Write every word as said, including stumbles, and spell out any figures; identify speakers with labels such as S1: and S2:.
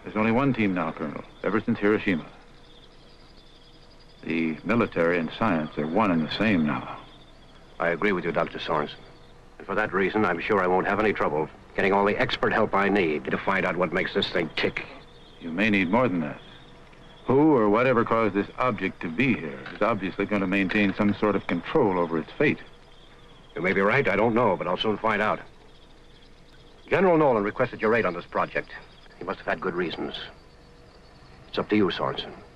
S1: There's only one team now, Colonel, ever since Hiroshima. The military and science are one and the same now.
S2: I agree with you, Doctor Sorensen. And for that reason, I'm sure I won't have any trouble getting all the expert help I need to find out what makes this thing tick.
S1: You may need more than that. Who or whatever caused this object to be here is obviously going to maintain some sort of control over its fate.
S2: You may be right, I don't know, but I'll soon find out. General Nolan requested your aid on this project. He must have had good reasons. It's up to you, Sorensen.